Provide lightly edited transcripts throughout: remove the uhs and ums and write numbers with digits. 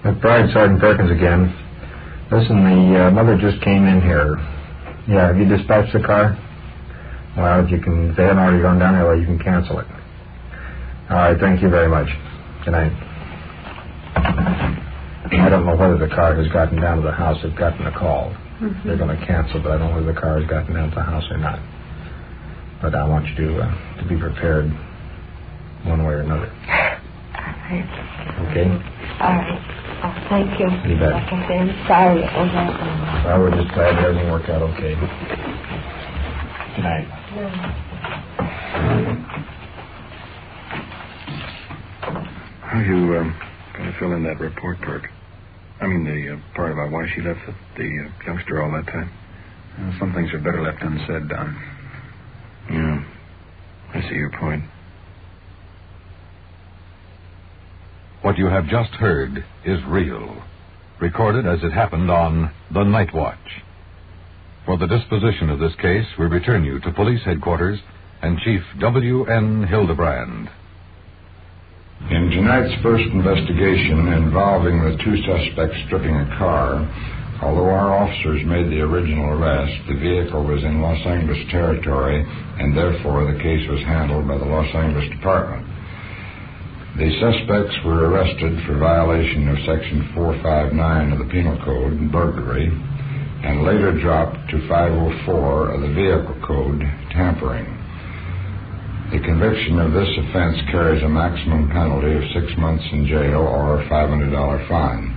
McBride, Sergeant Perkins again. Listen, the mother just came in here. Yeah, have you dispatched the car? Well, if they haven't already gone down there, well, you can cancel it. All right, thank you very much. Good night. I don't know whether the car has gotten down to the house. They've gotten a call. Mm-hmm. They're going to cancel, but I don't know whether the car has gotten down to the house or not. But I want you to be prepared one way or another. Okay? All right. Oh, thank you. You bet. Like I say, I'm sorry it was happening. Well, we're just glad everything worked out okay. Good night. How are you going to fill in that report, Perk? I mean, the part about why she left the youngster all that time? Some things are better left unsaid, Don. Yeah, I see your point. What you have just heard is real, recorded as it happened on The Night Watch. For the disposition of this case, we return you to Police Headquarters and Chief W.N. Hildebrand. In tonight's first investigation involving the two suspects stripping a car, although our officers made the original arrest, the vehicle was in Los Angeles territory, and therefore the case was handled by the Los Angeles Department. The suspects were arrested for violation of Section 459 of the Penal Code, burglary, and later dropped to 504 of the Vehicle Code, tampering. The conviction of this offense carries a maximum penalty of 6 months in jail or a $500 fine.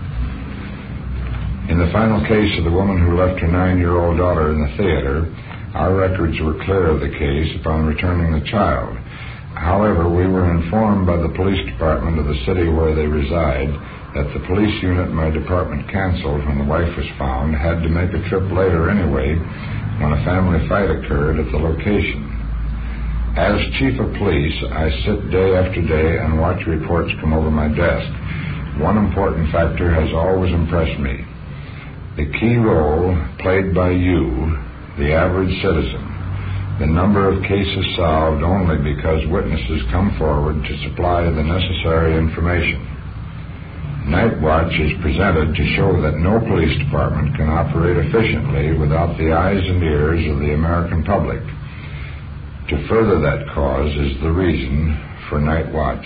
In the final case of the woman who left her 9-year-old daughter in the theater, our records were clear of the case upon returning the child. However, we were informed by the police department of the city where they reside that the police unit my department canceled when the wife was found had to make a trip later anyway when a family fight occurred at the location. As chief of police, I sit day after day and watch reports come over my desk. One important factor has always impressed me: the key role played by you, the average citizen. The number of cases solved only because witnesses come forward to supply the necessary information. Night Watch is presented to show that no police department can operate efficiently without the eyes and ears of the American public. To further that cause is the reason for Night Watch.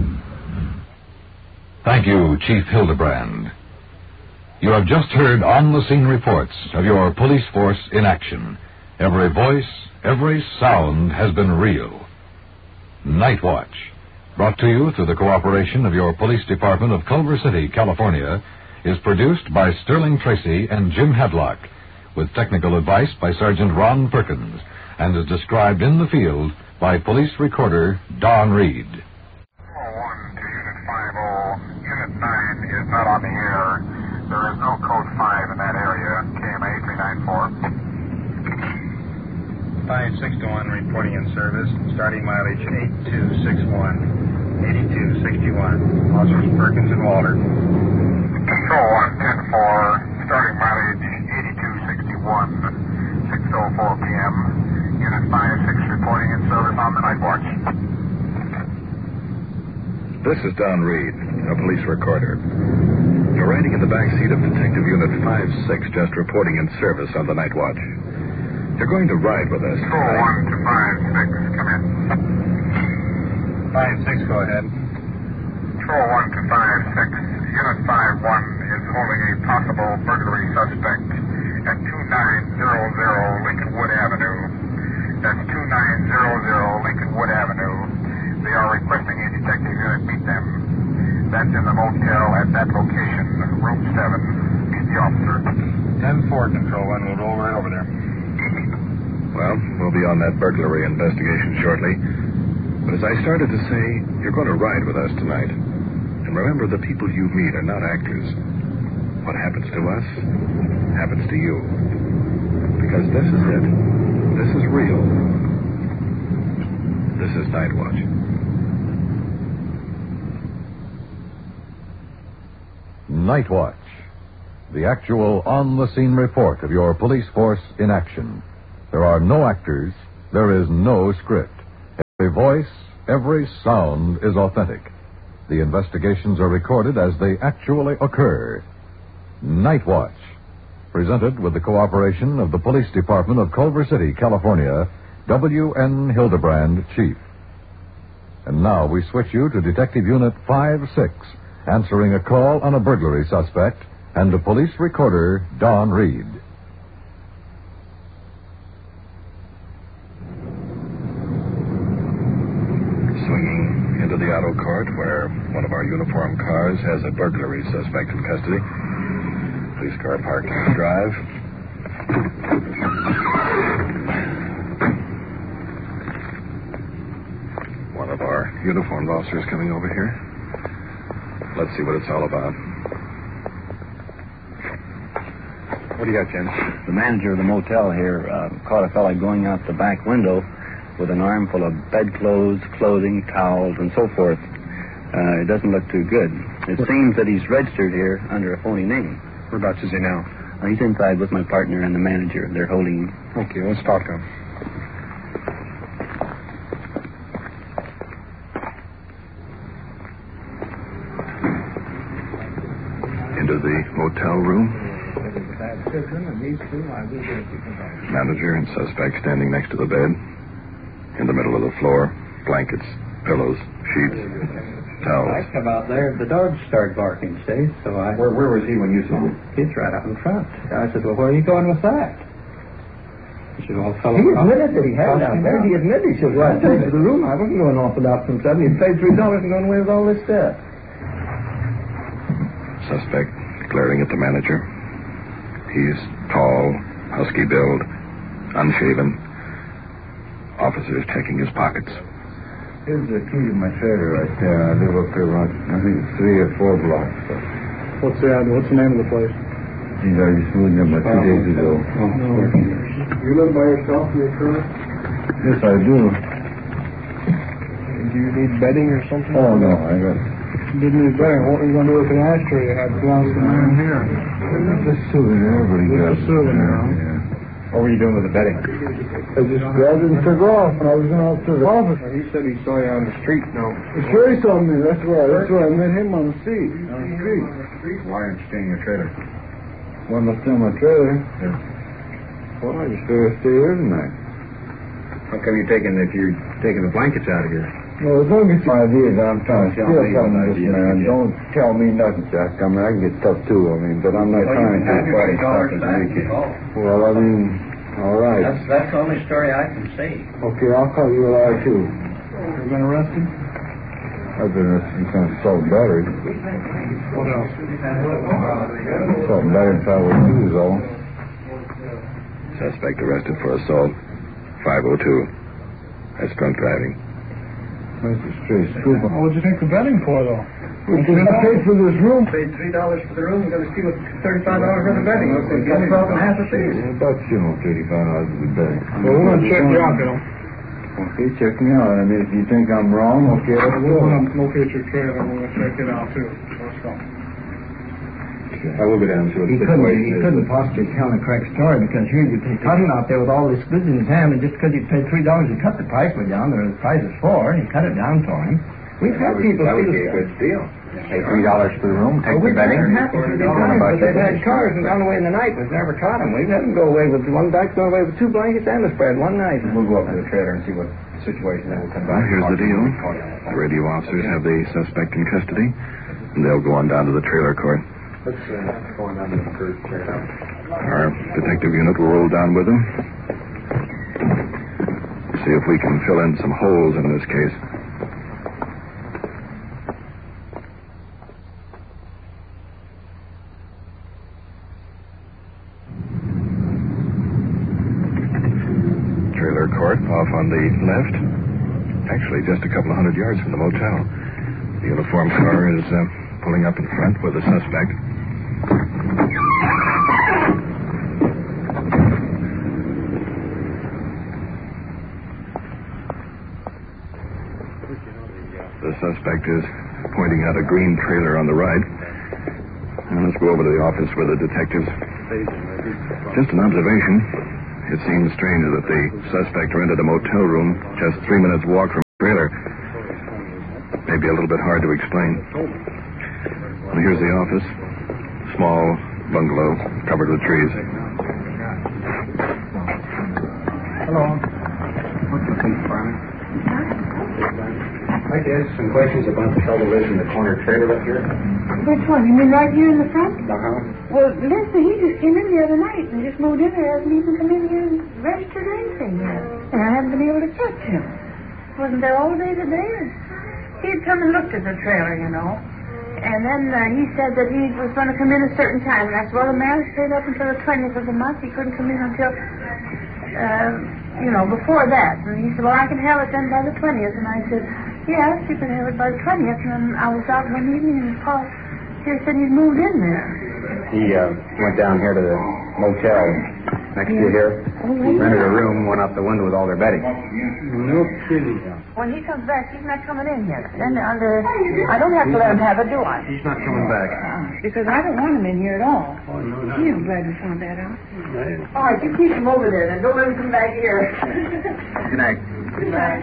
Thank you, Chief Hildebrand. You have just heard on-the-scene reports of your police force in action. Every voice, every sound has been real. Night Watch, brought to you through the cooperation of your police department of Culver City, California, is produced by Sterling Tracy and Jim Hadlock, with technical advice by Sergeant Ron Perkins, and is described in the field by police recorder Don Reed. 1 to Unit 50. Unit 9 is not on the air. There is no code 5 in that area. KMA 394. 5621 reporting in service. Starting mileage 8261. 8261. Officers Perkins and Walter. Control 1, 10-4. Starting mileage 8261. 6:04 p.m. Unit 56 reporting in service on the Night Watch. This is Don Reed, a police recorder. You're riding in the back seat of Detective Unit 56, just reporting in service on the Night Watch. You're going to ride with us. Control 1 to 56, come in. 56, go ahead. Control 1 to 56. Unit 51 is holding a possible burglary suspect at 2900 Lincolnwood Avenue. That's 2900 Lincolnwood Avenue. They are requesting a detective unit meet them. That's in the motel at that location, room 7. Meet the officer. 10-4, Control 1. We'll roll right over there. Well, we'll be on that burglary investigation shortly. But as I started to say, you're going to ride with us tonight. And remember, the people you meet are not actors. What happens to us happens to you. Because this is it. This is real. This is Night Watch. Night Watch, the actual on-the-scene report of your police force in action. There are no actors. There is no script. Every voice, every sound is authentic. The investigations are recorded as they actually occur. Night Watch, presented with the cooperation of the Police Department of Culver City, California, W.N. Hildebrand, Chief. And now we switch you to Detective Unit 5-6, answering a call on a burglary suspect, and to police recorder Don Reed. Swinging into the auto court where one of our uniformed cars has a burglary suspect in custody. Police car parked on the drive. One of our uniformed officers coming over here. Let's see what it's all about. What do you got, Jen? The manager of the motel here caught a fellow going out the back window with an armful of bedclothes, clothing, towels, and so forth. It doesn't look too good. It seems that he's registered here under a phony name. Whereabouts is he now? He's inside with my partner and the manager. They're holding him. Okay, let's talk to him. Into the motel room. Manager and suspect standing next to the bed. In the middle of the floor, blankets, pillows, sheets, towels. I come out there, the dogs started barking, see? So I... Where was he when you saw him? He's right out in front. I said, well, where are you going with that? He said, well, fellow... He admitted that he had it out there. He admitted he should have gone to the room. I wasn't going off without some stuff. He paid $3 and going away with all this stuff. Suspect glaring at the manager. He's tall, husky build, unshaven. Officers checking his pockets. Here's the key to my trailer right there. I live up here about, I think, 3 or 4 blocks. What's the name of the place? Geez, I just moved in about 2 days ago. You live by yourself in your trailer? Yes, I do. Do you need bedding or something? Oh, no, I got... You didn't need bedding. What are you going to do with the ashtray you had down in here? Just souvenir, but he got... Just a souvenir, huh? Yeah. What were you doing with the bedding? I just grabbed it and took off, and I was going out to the office. He said he saw you on the street. No. Sure, he saw me. That's where I met him on the street. Why aren't you staying in your trailer? Well, I'm still in my trailer. Yeah. Well, I just figured I'd stay here tonight. How come you're taking the blankets out of here? Well, as long as my idea that I'm trying to Tell steal me something what from this idea man, you get. don't tell me nothing, Jack. I mean, I can get tough too. I mean, but I'm not trying to do funny stuff and make it. Well, I mean, all right. That's the only story I can say. Okay, I'll call you a liar too. You've been arrested? I've been arrested for assault and battery. What else? Assault and battery and 502 is all. Suspect arrested for assault. 502. That's drunk driving. That's a straight scoop. What would you take the bedding for, though? Because I paid for this room. Paid $3 for the room. You're going to steal $35 for the bedding. Cut it off in half a piece. About, $35 for the bed. Well, we're going to check you out, Bill. Okay, check me out. I mean, if you think I'm wrong, okay, let's We're go. going to locate your trailer. We're going to check it out, too. Let's go. I will go down and see what the He situation is. couldn't possibly tell a correct story because here you're cutting out there with all this goods in his hand, and just because he paid $3 to cut the price way down, the price is $4, and he cut it down for him. We've had people That would steal be a stuff. good deal. Pay $3 for the room, take the We've had bedding. it happen a few times, but they've had cars and gone away in the night. We've never caught them. We've had them go away with one back, gone away with 2 blankets and a spread one night. We'll go up to the trailer and see what situation, then we'll come Well, back. here's the deal. The radio officers have the suspect in custody, and they'll go on down to the trailer court. Let's go on down to the first, check it out. Our detective unit will roll down with them. See if we can fill in some holes in this case. Trailer court off on the left. Actually, just a couple of 100 yards from the motel. The uniformed car is pulling up in front with the suspect. The suspect is pointing out a green trailer on the right. Now let's go over to the office where the detectives. Just an observation. It seems strange that the suspect rented a motel room just 3 minutes walk from the trailer. may be a little bit hard to explain. Well, here's the office. Small bungalow covered with trees. Hello. What's the thing, Farmer? I'd like to ask some questions about the fellow lives in the corner trailer up here. Which one? You mean right here in the front? Uh-huh. Well, listen, he just came in the other night and just moved in there. Hasn't even come in here and registered or anything yet. And I haven't been able to catch him. Wasn't there all day today? He'd come and looked at the trailer, you know. And then he said that he was going to come in a certain time. And I said, well, the marriage stayed up until the 20th of the month. He couldn't come in until, before that. And he said, well, I can have it done by the 20th. And I said, yes, you can have it by the 20th. And then I was out one evening and Paul here said he'd moved in there. He went down here to the motel next to here. Rented a room, went out the window with all their bedding. No kidding. When he comes back, he's not coming in yet. Then I don't have to let him have it, do I? He's not coming back. Because I don't want him in here at all. Oh, no. He's glad we found that out. All right, you keep him over there, then. Don't let him come back here. Good night. Good night.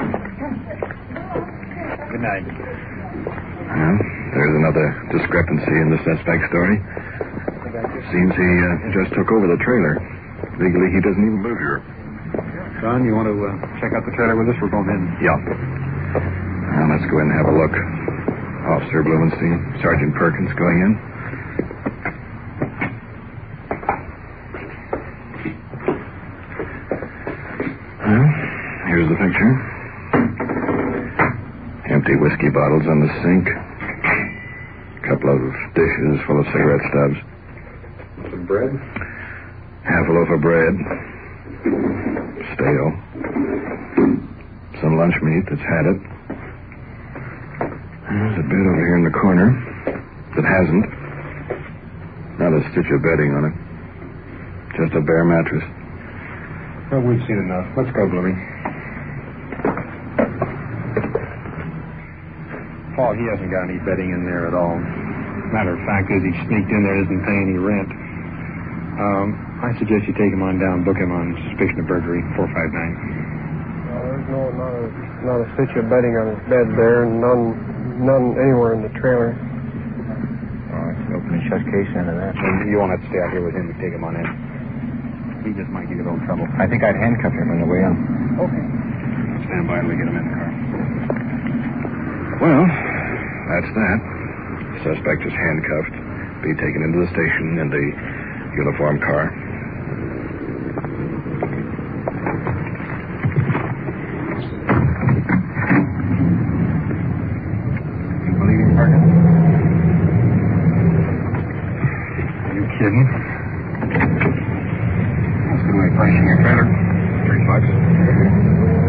Good night. Well, there's another discrepancy in the suspect's story. Seems he just took over the trailer. Legally, he doesn't even live here. Son, you want to check out the trailer with us? We're going in. Yeah. Now, let's go in and have a look. Officer Blumenstein, Sergeant Perkins going in. Well, here's the picture. Empty whiskey bottles on the sink. Couple of dishes full of cigarette stubs. Some bread? Half a loaf of bread. Stale. Some lunch meat that's had it. There's a bed over here in the corner that hasn't. Not a stitch of bedding on it. Just a bare mattress. Well, we've seen enough. Let's go, Bluey. Paul, he hasn't got any bedding in there at all. Matter of fact is he sneaked in there, isn't paying any rent. I suggest you take him on down, book him on suspicion of burglary, 459. There's not a stitch of bedding on his bed there, and none anywhere in the trailer. Oh, it's an open and shut case into that. You won't have to stay out here with him to take him on in. He just might give you a little trouble. I think I'd handcuff him on the way in. Okay. Stand by and we get him in the car. Well, that's that. Suspect is handcuffed. Be taken into the station in the uniform car. You believe him, Perkins? Are you kidding? That's a good way of pricing your trailer. $3.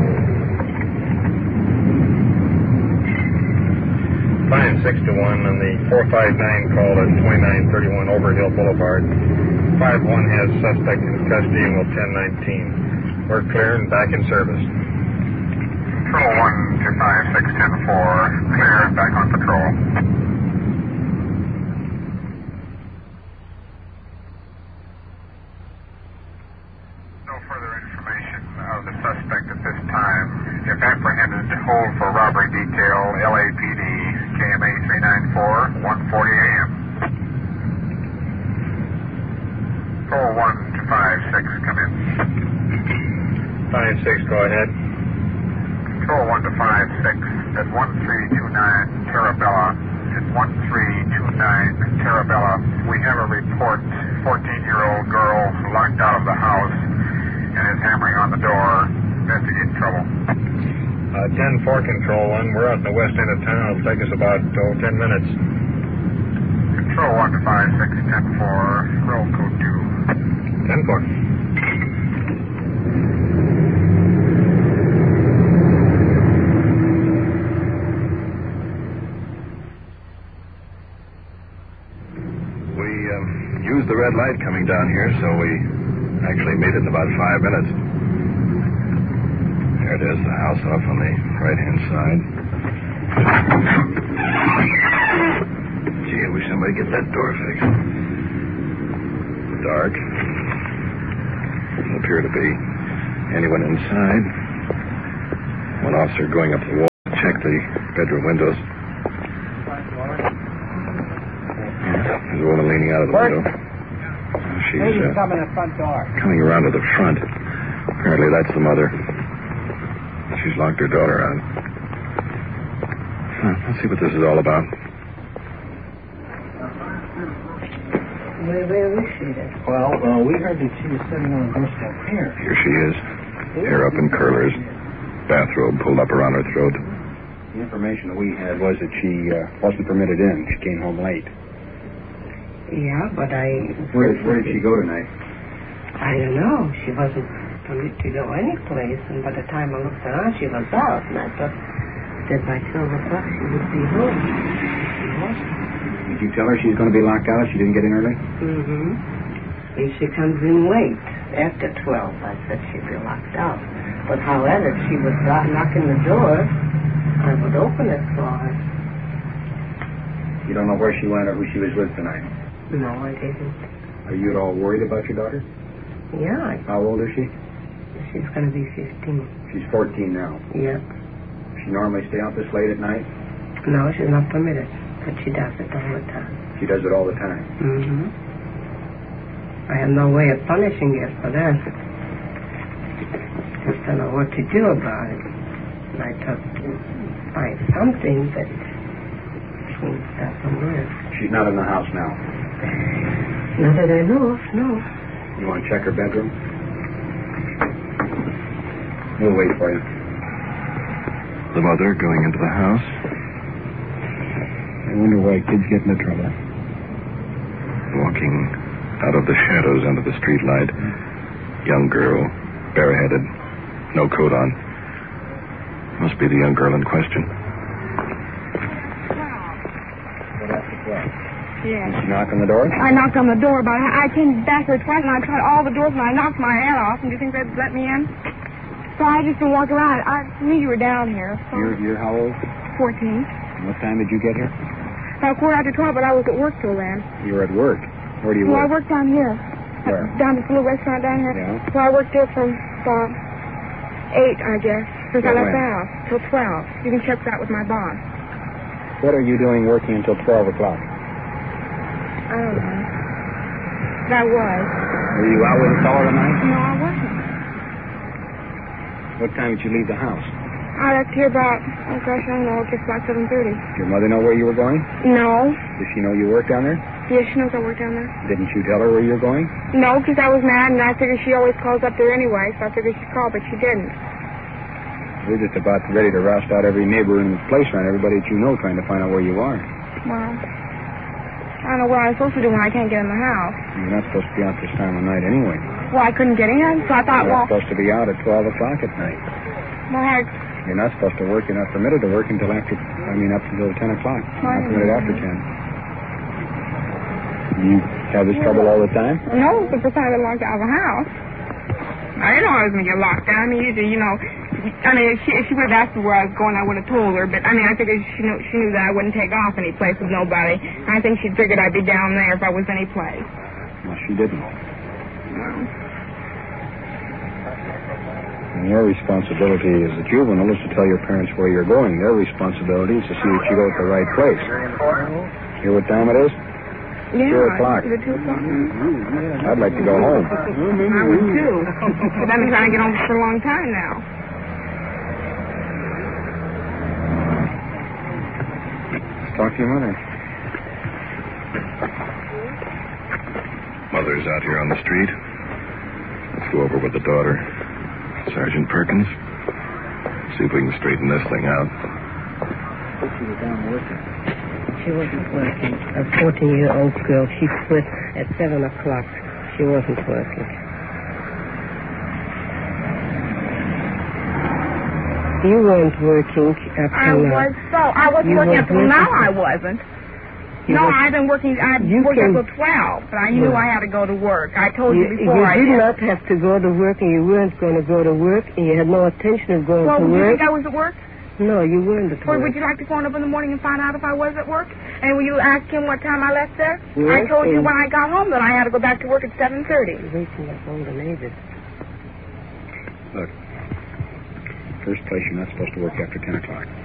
5-6-1 on the 459 call at 2931 Overhill Boulevard. 5-1 has suspect in custody and will 1019. We're clear and back in service. Patrol 1 to 5-6-10-4. Clear and back on patrol. No further information of the suspect at this time. If apprehended, hold for robbery detail, LAPD, KMA 394, 1:40 a.m. Patrol 1 to 5-6, come in. 5-6, go ahead. Patrol 1 to 5-6 at 1329 Terabella. At 1329 Terabella, we have a report. 14-year-old girl locked out of the house and is hammering on the door. Investigate trouble. 10-4 control 1. We're out in the west end of town. It'll take us about 10 minutes. Control 1 to 5-6-10-4. Roll code 2. 10-4. Used the red light coming down here, so we actually made it in about 5 minutes. There it is, the house off on the right-hand side. Gee, I wish somebody get that door fixed. Dark. Doesn't appear to be anyone inside. One officer going up the wall to check the bedroom windows. leaning out of the window. She's coming at the front door. coming around to the front. Apparently that's the mother. She's locked her daughter out. Let's see what this is all about. Where is she then? Well, we heard that she was sitting on the doorstep here. Here she is. Hair up in curlers. Bathrobe pulled up around her throat. The information that we had was that she wasn't permitted in. She came home late. Yeah, but Where did she go tonight? I don't know. She wasn't permitted to go any place, and by the time I looked around, she was out, and I thought that by 12 o'clock she would be home. She wasn't. Did you tell her she's going to be locked out? She didn't get in early? Mm-hmm. If she comes in late, after 12, I said she'd be locked out. But however, if she was knocking the door, I would open it for her. You don't know where she went or who she was with tonight? No, I didn't. Are you at all worried about your daughter? Yeah, How old is she? she's going to be 15. She's 14 now. Yeah. She normally stay out this late at night? No, she's not permitted, but she does it all the time. She does it all the time. Mm-hmm. I have no way of punishing her for that. Just don't know what to do about it. And I thought, find something that won't stop from work. She's not in the house now. Not that I know of, no. You want to check her bedroom? We'll wait for you. The mother going into the house. I wonder why kids get into trouble. Walking out of the shadows under the street light. Young girl, bareheaded, no coat on. Must be the young girl in question. Yeah. Did she knock on the door? I knocked on the door, but I came back here twice, and I tried all the doors, and I knocked my head off. And do you think they'd let me in? So I just walked around. I knew you were down here. So You're how old? 14. And what time did you get here? About 12:15, but I was at work till then. You were at work. Where do you Well, I work? worked down here. Where? Down at the little restaurant down here. Yeah. So I worked there from about 8, I guess, since I Till left when? the house, till 12. You can check that with my boss. What are you doing working until 12 o'clock? I don't know. But I was. Were you out with a fellow tonight? No, I wasn't. What time did you leave the house? I left here about, oh gosh, I don't know, just about 7:30. Did your mother know where you were going? No. Did she know you worked down there? Yes, she knows I work down there. Didn't you tell her where you were going? No, because I was mad, and I figured she always calls up there anyway, so I figured she'd call, but she didn't. We're just about ready to roust out every neighbor in the place around, everybody that you know, trying to find out where you are. Well, I don't know what I'm supposed to do when I can't get in the house. You're not supposed to be out this time of night anyway. Well, I couldn't get in, so I thought, You're well, supposed to be out at 12 o'clock at night. You're not supposed to work. You're not permitted to work until up until 10 o'clock. You're not permitted after 10. You have this trouble all the time? No, it's the first time I got locked out of the house. I didn't know I was going to get locked out. I mean, usually, if she would have asked me where I was going, I would have told her. But, I figured she knew that I wouldn't take off any place with nobody. And I think she figured I'd be down there if I was any place. Well, she didn't. No. And your responsibility as a juvenile is to tell your parents where you're going. Their responsibility is to see that you go to the right place. Hear what time it is? Yeah, 2 o'clock. Is it 2 o'clock? I'd like to go home. I would too. But I've been trying to get home for a long time now. Talk to your mother. Mother's out here on the street. Let's go over with the daughter. Sergeant Perkins. See if we can straighten this thing out. She was down working. She wasn't working. A 14-year-old girl. She quit at 7 o'clock. She wasn't working. You weren't working up I till now. was so. I wasn't working up till now. I wasn't. No, I've been working. I worked until 12, but I knew I had to go to work. I told you before. You did not have to go to work, and you weren't going to go to work, and you had no intention of going to work. Well, did you think I was at work? No, you weren't at Or work. would you like to phone up in the morning and find out if I was at work? And will you ask him what time I left there? Yes, I told you when I got home that I had to go back to work at 7:30. Waking up all the neighbors. Look, first place, you're not supposed to work after 10 o'clock.